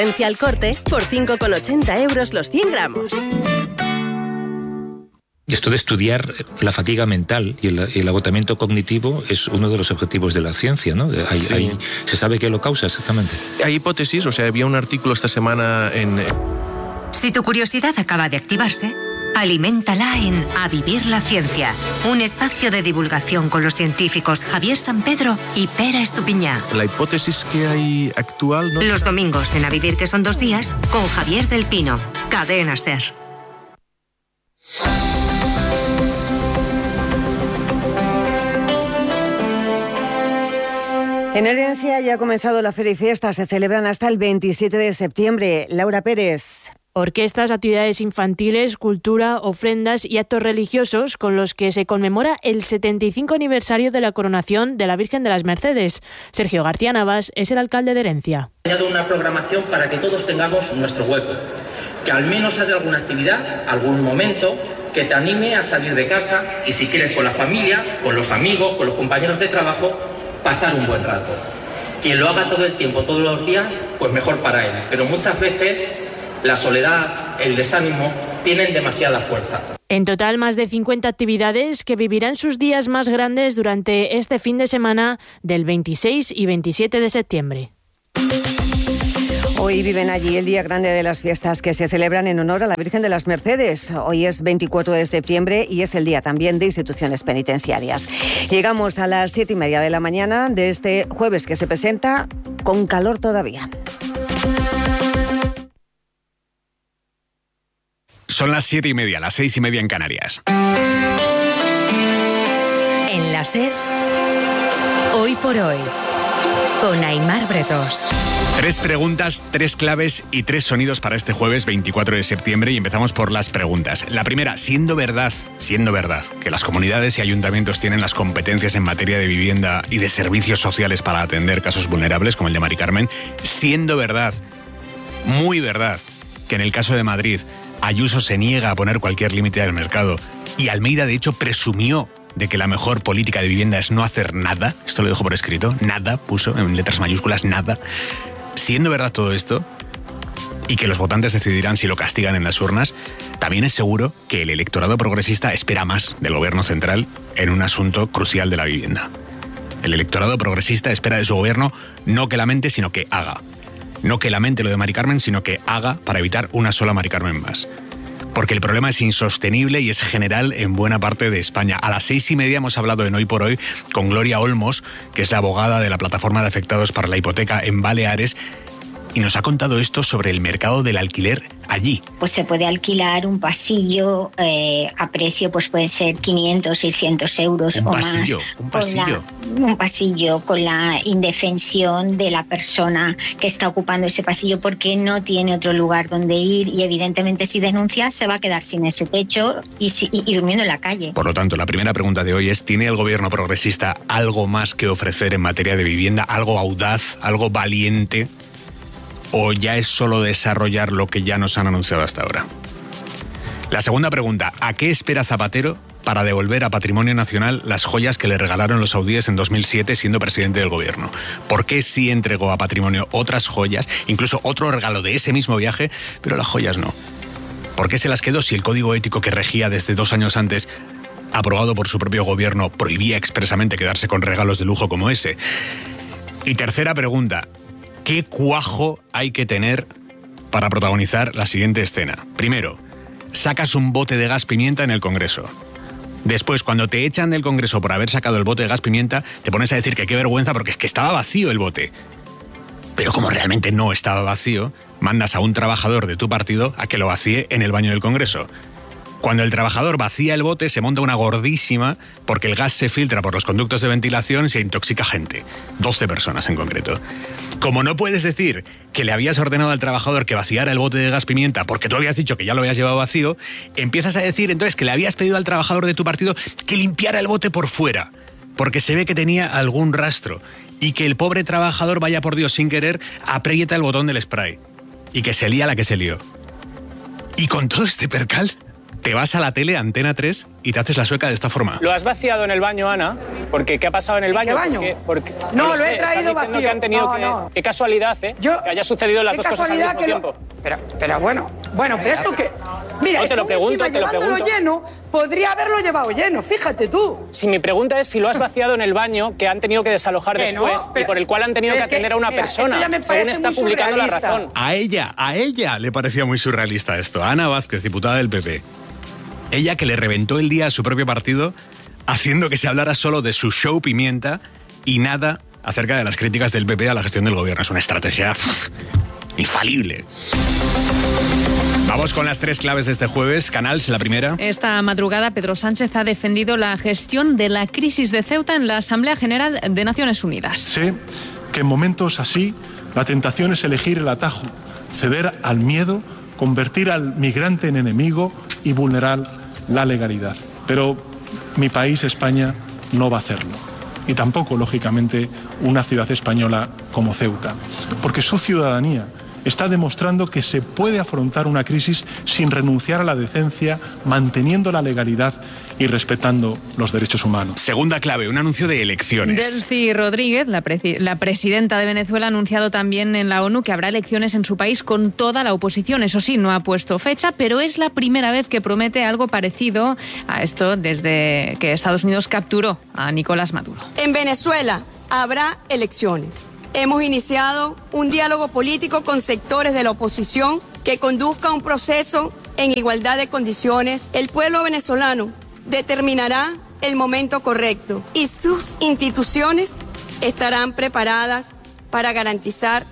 Al Corte por 5,80 € los 100 gramos. Esto de estudiar la fatiga mental y el agotamiento cognitivo es uno de los objetivos de la ciencia, ¿no? ¿Se sabe qué lo causa exactamente? Hay hipótesis, había un artículo esta semana en... Si tu curiosidad acaba de activarse, aliméntala en A Vivir la Ciencia, un espacio de divulgación con los científicos Javier San Pedro y Pera Estupiñá. La hipótesis que hay actual... ¿no? Los domingos en A Vivir, que son 2 días, con Javier del Pino, Cadena SER. En Herencia ya ha comenzado la Feria y Fiesta. Se celebran hasta el 27 de septiembre. Laura Pérez. Orquestas, actividades infantiles, cultura, ofrendas y actos religiosos con los que se conmemora el 75 aniversario de la coronación de la Virgen de las Mercedes. Sergio García Navas es el alcalde de Herencia. He diseñado una programación para que todos tengamos nuestro hueco, que al menos haya alguna actividad, algún momento que te anime a salir de casa y, si quieres, con la familia, con los amigos, con los compañeros de trabajo, pasar un buen rato. Quien lo haga todo el tiempo, todos los días, pues mejor para él. Pero muchas veces la soledad, el desánimo, tienen demasiada fuerza. En total, más de 50 actividades que vivirán sus días más grandes durante este fin de semana del 26 y 27 de septiembre. Hoy viven allí el día grande de las fiestas que se celebran en honor a la Virgen de las Mercedes. Hoy es 24 de septiembre y es el día también de instituciones penitenciarias. Llegamos a las 7:30 de la mañana de este jueves que se presenta con calor todavía. Son las 7:30, las 6:30 en Canarias. En la SER, Hoy por Hoy, con Aimar Bretos. 3 preguntas, 3 claves y 3 sonidos para este jueves 24 de septiembre y empezamos por las preguntas. La primera, siendo verdad que las comunidades y ayuntamientos tienen las competencias en materia de vivienda y de servicios sociales para atender casos vulnerables como el de Mari Carmen, siendo verdad, muy verdad, que en el caso de Madrid Ayuso se niega a poner cualquier límite al mercado y Almeida de hecho presumió de que la mejor política de vivienda es no hacer nada, esto lo dejó por escrito, nada, puso en letras mayúsculas, nada. Siendo verdad todo esto, y que los votantes decidirán si lo castigan en las urnas, también es seguro que el electorado progresista espera más del gobierno central en un asunto crucial de la vivienda. El electorado progresista espera de su gobierno no que lamente, sino que haga. No que lamente lo de Mari Carmen, sino que haga para evitar una sola Mari Carmen más. Porque el problema es insostenible y es general en buena parte de España. A las 6:30 hemos hablado en Hoy por Hoy con Gloria Olmos, que es la abogada de la Plataforma de Afectados para la Hipoteca en Baleares, y nos ha contado esto sobre el mercado del alquiler allí. Pues se puede alquilar un pasillo a precio, pues puede ser 500, 600 euros o más. Un pasillo con la indefensión de la persona que está ocupando ese pasillo porque no tiene otro lugar donde ir y evidentemente si denuncia se va a quedar sin ese techo y durmiendo en la calle. Por lo tanto, la primera pregunta de hoy es, ¿tiene el gobierno progresista algo más que ofrecer en materia de vivienda? ¿Algo audaz? ¿Algo valiente? ¿O ya es solo desarrollar lo que ya nos han anunciado hasta ahora? La segunda pregunta, ¿a qué espera Zapatero para devolver a Patrimonio Nacional las joyas que le regalaron los saudíes en 2007 siendo presidente del gobierno? ¿Por qué sí entregó a Patrimonio otras joyas, incluso otro regalo de ese mismo viaje, pero las joyas no? ¿Por qué se las quedó si el código ético que regía desde 2 años antes, aprobado por su propio gobierno, prohibía expresamente quedarse con regalos de lujo como ese? Y tercera pregunta, ¿qué cuajo hay que tener para protagonizar la siguiente escena? Primero, sacas un bote de gas pimienta en el Congreso. Después, cuando te echan del Congreso por haber sacado el bote de gas pimienta, te pones a decir que qué vergüenza porque es que estaba vacío el bote. Pero como realmente no estaba vacío, mandas a un trabajador de tu partido a que lo vacíe en el baño del Congreso. Cuando el trabajador vacía el bote, se monta una gordísima porque el gas se filtra por los conductos de ventilación y se intoxica gente. 12 personas en concreto. Como no puedes decir que le habías ordenado al trabajador que vaciara el bote de gas pimienta porque tú habías dicho que ya lo habías llevado vacío, empiezas a decir entonces que le habías pedido al trabajador de tu partido que limpiara el bote por fuera, porque se ve que tenía algún rastro, y que el pobre trabajador, vaya por Dios, sin querer, aprieta el botón del spray, y que se lía la que se lió. Y con todo este percal, te vas a la tele, Antena 3, y te haces la sueca de esta forma. ¿Lo has vaciado en el baño, Ana? Porque ¿qué ha pasado en el baño? ¿Qué baño? Porque no, lo he traído vacío. Que han tenido qué casualidad, que haya sucedido las dos cosas al mismo tiempo. Pero bueno, pero esto que... Mira, te lo pregunto. Lleno, podría haberlo llevado lleno, fíjate tú. Si mi pregunta es si lo has vaciado en el baño que han tenido que desalojar después y por el cual han tenido que atender a una persona, según está publicando La Razón. A ella le parecía muy surrealista esto. Ana Vázquez, diputada del PP. Ella que le reventó el día a su propio partido haciendo que se hablara solo de su show pimienta y nada acerca de las críticas del PP a la gestión del gobierno. Es una estrategia infalible. Vamos con las 3 claves de este jueves. Canals, la primera. Esta madrugada Pedro Sánchez ha defendido la gestión de la crisis de Ceuta en la Asamblea General de Naciones Unidas. Sé que en momentos así la tentación es elegir el atajo, ceder al miedo, convertir al migrante en enemigo y vulnerar la legalidad. Pero mi país, España, no va a hacerlo. Y tampoco, lógicamente, una ciudad española como Ceuta. Porque su ciudadanía está demostrando que se puede afrontar una crisis sin renunciar a la decencia, manteniendo la legalidad y respetando los derechos humanos. Segunda clave, un anuncio de elecciones. Delcy Rodríguez, la presidenta de Venezuela, ha anunciado también en la ONU que habrá elecciones en su país con toda la oposición. Eso sí, no ha puesto fecha, pero es la primera vez que promete algo parecido a esto desde que Estados Unidos capturó a Nicolás Maduro. En Venezuela habrá elecciones. Hemos iniciado un diálogo político con sectores de la oposición que conduzca a un proceso en igualdad de condiciones. El pueblo venezolano determinará el momento correcto y sus instituciones estarán preparadas para garantizar